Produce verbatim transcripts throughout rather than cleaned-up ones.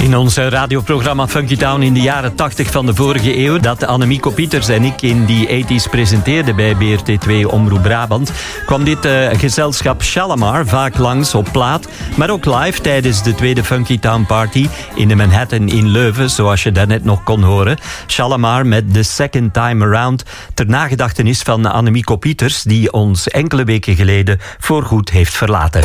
In ons radioprogramma Funky Town in de jaren tachtig van de vorige eeuw, dat Annemieke Pieters en ik in die tachtiger presenteerden bij B R T twee Omroep Brabant, kwam dit uh, gezelschap Shalamar vaak langs op plaat, maar ook live tijdens de tweede Funky Town Party in de Manhattan in Leuven, zoals je daarnet nog kon horen. Shalamar met The Second Time Around, ter nagedachtenis van Annemieke Pieters, die ons enkele weken geleden voorgoed heeft verlaten.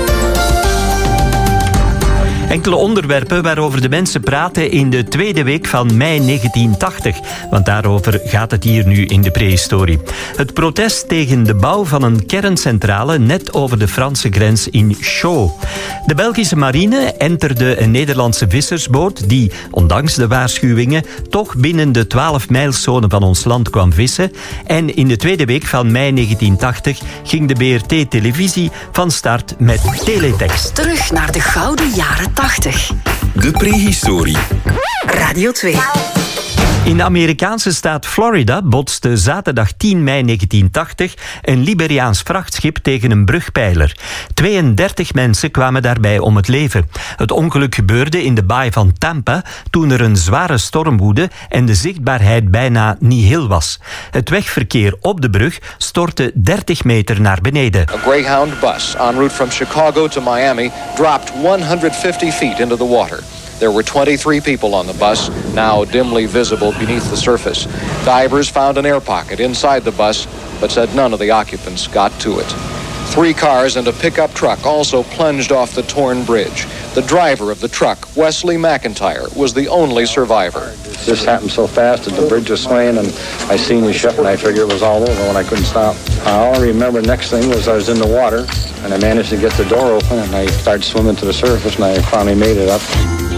Enkele onderwerpen waarover de mensen praten in de tweede week van mei negentien tachtig. Want daarover gaat het hier nu in de prehistorie. Het protest tegen de bouw van een kerncentrale net over de Franse grens in Chaux. De Belgische marine enterde een Nederlandse vissersboot die, ondanks de waarschuwingen, toch binnen de twaalf mijlszone van ons land kwam vissen. En in de tweede week van mei negentien tachtig ging de B R T-televisie van start met teletext. Terug naar de gouden jaren tachtig. De prehistorie. Radio twee. In de Amerikaanse staat Florida botste zaterdag tien mei negentien tachtig een Liberiaans vrachtschip tegen een brugpijler. tweeëndertig mensen kwamen daarbij om het leven. Het ongeluk gebeurde in de baai van Tampa toen er een zware storm woedde en de zichtbaarheid bijna nihil was. Het wegverkeer op de brug stortte dertig meter naar beneden. A Greyhound bus en route from Chicago to Miami dropped one hundred fifty feet into the water. There were twenty-three people on the bus, now dimly visible beneath the surface. Divers found an air pocket inside the bus, but said none of the occupants got to it. Three cars and a pickup truck also plunged off the torn bridge. The driver of the truck, Wesley McIntyre, was the only survivor. This happened so fast that the bridge was swaying and I seen it shut and I figured it was all over when I couldn't stop. All I remember next thing was I was in the water and I managed to get the door open and I started swimming to the surface and I finally made it up.